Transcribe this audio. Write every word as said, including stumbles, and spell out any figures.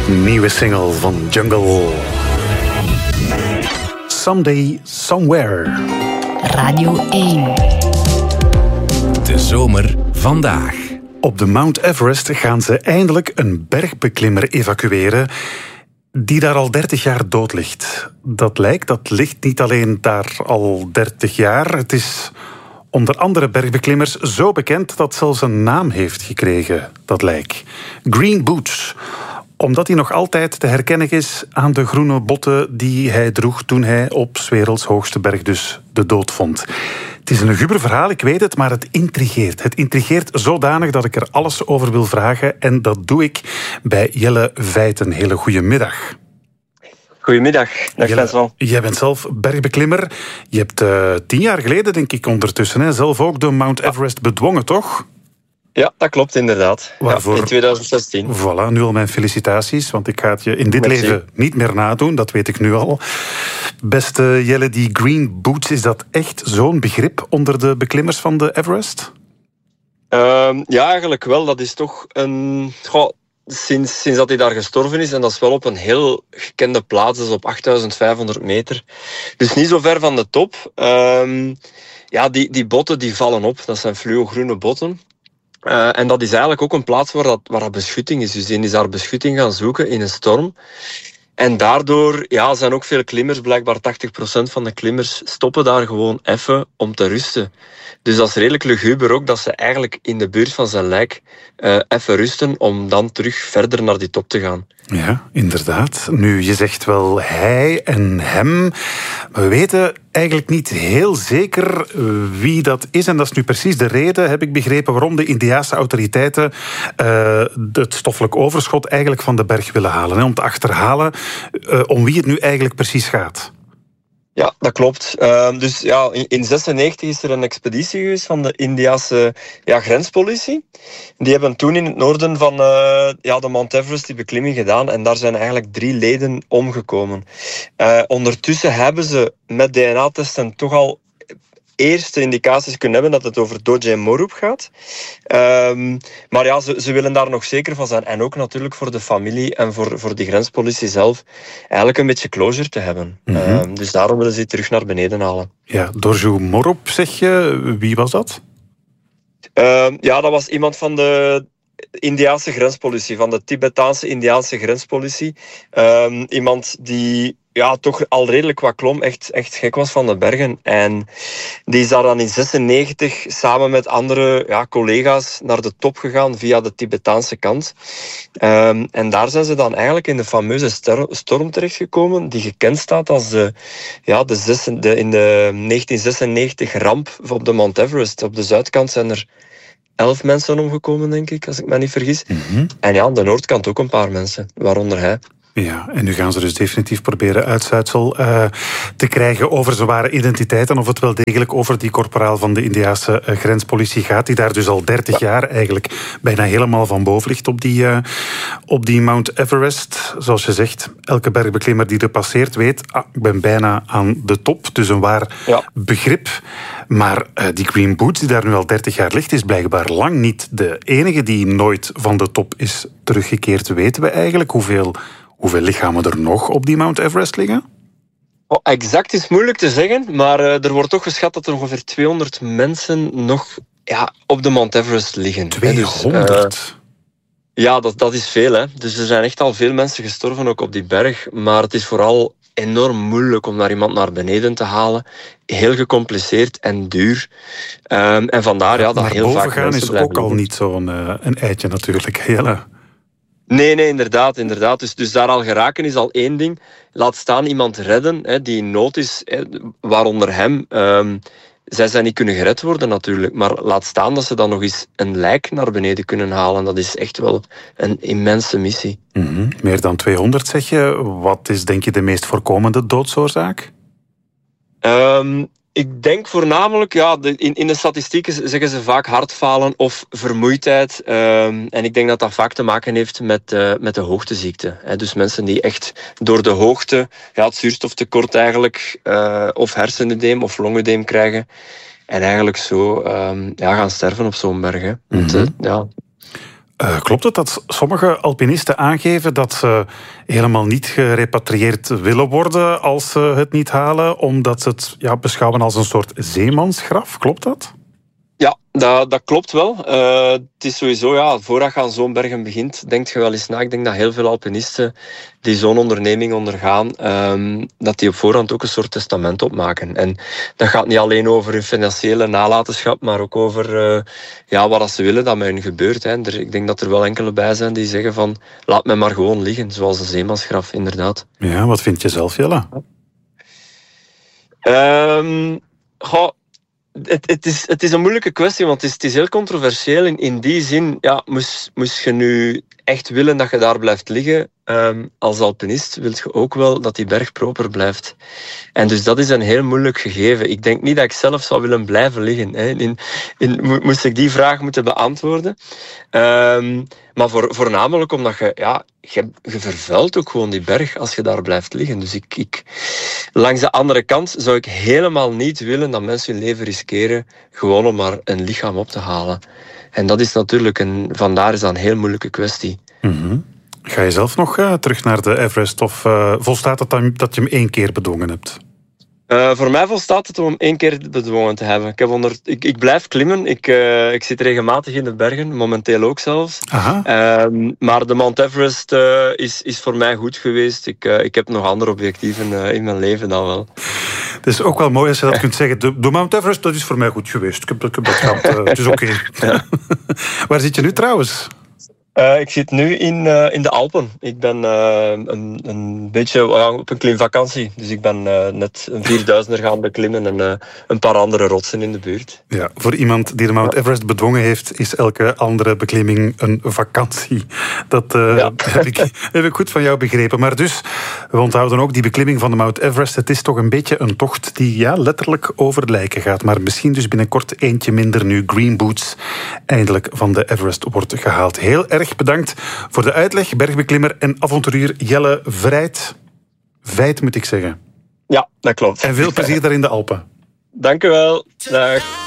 Nieuwe single van Jungle. Someday, Somewhere. Radio één. De zomer vandaag. Op de Mount Everest gaan ze eindelijk een bergbeklimmer evacueren die daar al dertig jaar dood ligt. Dat lijk, dat ligt niet alleen daar al dertig jaar. Het is onder andere bergbeklimmers zo bekend dat zelfs een naam heeft gekregen, dat lijk. Green Boots. Omdat hij nog altijd te herkennen is aan de groene botten die hij droeg toen hij op 's werelds hoogste berg dus de dood vond. Het is een luguber verhaal, ik weet het, maar het intrigeert. Het intrigeert zodanig dat ik er alles over wil vragen. En dat doe ik bij Jelle Vijten. Hele goede middag. Goedemiddag, dag Vincent. Jij bent zelf bergbeklimmer. Je hebt uh, tien jaar geleden, denk ik ondertussen, hè, zelf ook de Mount Everest bedwongen, toch? Ja, dat klopt inderdaad. Waarvoor, ja, in twintig zestien. Voilà, nu al mijn felicitaties, want ik ga het je in dit Merci. leven niet meer nadoen, dat weet ik nu al. Beste Jelle, die Green Boots, is dat echt zo'n begrip onder de beklimmers van de Everest? Uh, ja, eigenlijk wel. Dat is toch een... Goh, sinds, sinds dat hij daar gestorven is, en dat is wel op een heel gekende plaats, dus op achtduizend vijfhonderd meter. Dus niet zo ver van de top. Uh, ja, die, die botten die vallen op. Dat zijn fluogroene botten. Uh, en dat is eigenlijk ook een plaats waar dat, waar dat beschutting is. Dus die is daar beschutting gaan zoeken in een storm. En daardoor ja, zijn ook veel klimmers, blijkbaar tachtig procent van de klimmers, stoppen daar gewoon even om te rusten. Dus dat is redelijk luguber ook, dat ze eigenlijk in de buurt van zijn lijk uh, even rusten om dan terug verder naar die top te gaan. Ja, inderdaad. Nu, je zegt wel hij en hem. We weten eigenlijk niet heel zeker wie dat is. En dat is nu precies de reden, heb ik begrepen, waarom de Indiase autoriteiten uh, het stoffelijk overschot eigenlijk van de berg willen halen. Hè, om te achterhalen uh, om wie het nu eigenlijk precies gaat. Ja, dat klopt. Uh, dus ja, in negentien zesennegentig is er een expeditie geweest van de Indiase ja, grenspolitie. Die hebben toen in het noorden van uh, ja, de Mount Everest die beklimming gedaan. En daar zijn eigenlijk drie leden omgekomen. Uh, ondertussen hebben ze met D N A-testen toch al eerste indicaties kunnen hebben dat het over Dojé Morup gaat. Um, maar ja, ze, ze willen daar nog zeker van zijn. En ook natuurlijk voor de familie en voor, voor die grenspolitie zelf eigenlijk een beetje closure te hebben. Mm-hmm. Um, dus daarom willen ze die terug naar beneden halen. Ja, Dojé Morup, zeg je. Wie was dat? Um, ja, dat was iemand van de Indiase grenspolitie, van de Tibetaanse Indiaanse grenspolitie. Um, iemand die ja, toch al redelijk wat klom, echt, echt gek was van de bergen. En die is daar dan in zesennegentig samen met andere ja, collega's naar de top gegaan via de Tibetaanse kant. Um, en daar zijn ze dan eigenlijk in de fameuze storm terechtgekomen, die gekend staat als de, ja, de, zes, de in de negentien zesennegentig ramp op de Mount Everest. Op de zuidkant zijn er elf mensen omgekomen, denk ik, als ik me niet vergis. Mm-hmm. En ja, aan de noordkant ook een paar mensen, waaronder hij. Ja, en nu gaan ze dus definitief proberen uitsluitsel uh, te krijgen over zijn ware identiteit en of het wel degelijk over die korporaal van de Indiase uh, grenspolitie gaat, die daar dus al dertig jaar eigenlijk bijna helemaal van boven ligt op die, uh, op die Mount Everest. Zoals je zegt, elke bergbeklimmer die er passeert weet, ah, ik ben bijna aan de top, dus een waar ja. begrip. Maar uh, die Green Boots die daar nu al dertig jaar ligt, is blijkbaar lang niet de enige die nooit van de top is teruggekeerd. Weten we eigenlijk hoeveel... Hoeveel lichamen er nog op die Mount Everest liggen? Oh, exact is moeilijk te zeggen, maar uh, er wordt toch geschat dat er ongeveer tweehonderd mensen nog ja, op de Mount Everest liggen. tweehonderd? Dus, uh, ja, dat, dat is veel. Hè. Dus er zijn echt al veel mensen gestorven ook op die berg, maar het is vooral enorm moeilijk om daar iemand naar beneden te halen. Heel gecompliceerd en duur. Um, en vandaar ja, dat maar heel vaak mensen mensen is blijven ook al liggen. niet zo'n uh, een eitje natuurlijk. Hele. Nee, nee, inderdaad. inderdaad. Dus, dus daar al geraken is al één ding. Laat staan iemand redden hè, die in nood is, hè, waaronder hem. Um, zij zijn niet kunnen gered worden natuurlijk, maar laat staan dat ze dan nog eens een lijk naar beneden kunnen halen. Dat is echt wel een immense missie. Mm-hmm. Meer dan tweehonderd zeg je. Wat is denk je de meest voorkomende doodsoorzaak? Um, Ik denk voornamelijk, ja, de, in, in de statistieken zeggen ze vaak hartfalen of vermoeidheid. Um, en ik denk dat dat vaak te maken heeft met, uh, met de hoogteziekte. Hè. Dus mensen die echt door de hoogte, ja, het zuurstoftekort eigenlijk, uh, of hersenedeem of longedeem krijgen. En eigenlijk zo um, ja, gaan sterven op zo'n berg. Hè. Mm-hmm. Want, uh, ja. Uh, klopt het dat sommige alpinisten aangeven dat ze helemaal niet gerepatrieerd willen worden als ze het niet halen, omdat ze het ja, beschouwen als een soort zeemansgraf? Klopt dat? Ja, dat, dat klopt wel. Uh, het is sowieso, ja, voordat je aan zo'n bergen begint, denk je wel eens na. Ik denk dat heel veel alpinisten die zo'n onderneming ondergaan, um, dat die op voorhand ook een soort testament opmaken. En dat gaat niet alleen over hun financiële nalatenschap, maar ook over uh, ja, wat ze willen dat met hun gebeurt. Hè. Er, ik denk dat er wel enkele bij zijn die zeggen van, laat mij maar gewoon liggen, zoals een zeemansgraf, inderdaad. Ja, wat vind je zelf, Jelle? Um, goh, Het, het, is, het is een moeilijke kwestie, want het is, het is heel controversieel. In, in die zin, ja, moest, moest je nu echt willen dat je daar blijft liggen, um, als alpinist, wil je ook wel dat die berg proper blijft. En dus dat is een heel moeilijk gegeven. Ik denk niet dat ik zelf zou willen blijven liggen. Hè. In, in, moest ik die vraag moeten beantwoorden. Um, maar voor, voornamelijk omdat je, ja, je, je vervuilt ook gewoon die berg als je daar blijft liggen. Dus ik, ik, langs de andere kant zou ik helemaal niet willen dat mensen hun leven riskeren gewoon om maar een lichaam op te halen. En dat is natuurlijk een, vandaar is dat een heel moeilijke kwestie. Mm-hmm. Ga je zelf nog uh, terug naar de Everest of uh, volstaat het dan dat je hem één keer bedwongen hebt? Uh, voor mij volstaat het om hem één keer bedwongen te hebben. Ik, heb onder, ik, ik blijf klimmen. Ik, uh, ik zit regelmatig in de bergen, momenteel ook zelfs. Uh, maar de Mount Everest uh, is, is voor mij goed geweest. Ik, uh, ik heb nog andere objectieven uh, in mijn leven dan wel. Het is ook wel mooi als je dat kunt zeggen. De, de Mount Everest, dat is voor mij goed geweest. Ik heb, ik heb dat gehad. Uh, het is oké. Okay. Ja. Waar zit je nu trouwens? Uh, ik zit nu in, uh, in de Alpen. Ik ben uh, een, een beetje uh, op een klimvakantie. Dus ik ben uh, net een vierduizender gaan beklimmen en uh, een paar andere rotsen in de buurt. Ja, voor iemand die de Mount Everest bedwongen heeft, is elke andere beklimming een vakantie. Dat uh, ja. heb, ik, heb ik goed van jou begrepen. Maar dus, we onthouden ook die beklimming van de Mount Everest. Het is toch een beetje een tocht die ja, letterlijk over lijken gaat. Maar misschien dus binnenkort eentje minder nu Green Boots eindelijk van de Everest wordt gehaald. Heel erg bedankt voor de uitleg, bergbeklimmer en avonturier Jelle Vrijt. Veit moet ik zeggen. Ja, dat klopt. En veel plezier daar in de Alpen. Dank u wel. Dag.